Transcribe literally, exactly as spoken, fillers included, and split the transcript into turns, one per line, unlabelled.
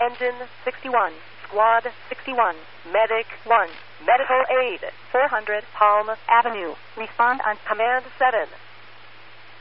Engine sixty-one, Squad sixty-one, Medic one, Medical Aid four hundred Palm Avenue. Respond on Command seven.